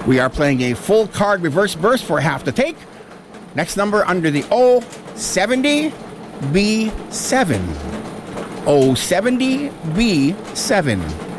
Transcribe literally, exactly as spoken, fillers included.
We are playing a full card reverse burst for half the take. Next number under the O seventy B seven. O seventy B seven.